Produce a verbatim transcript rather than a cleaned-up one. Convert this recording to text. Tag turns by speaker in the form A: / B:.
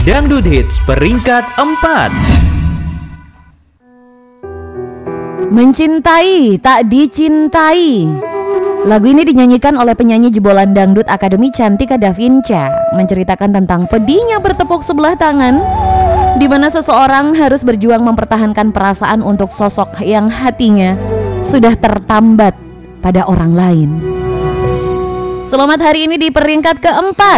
A: Dangdut Hits peringkat empat.
B: Mencintai tak dicintai. Lagu ini dinyanyikan oleh penyanyi jebolan dangdut Akademi Cantika Davinca, menceritakan tentang pedihnya bertepuk sebelah tangan, di mana seseorang harus berjuang mempertahankan perasaan untuk sosok yang hatinya sudah tertambat pada orang lain. Selamat hari ini di peringkat keempat.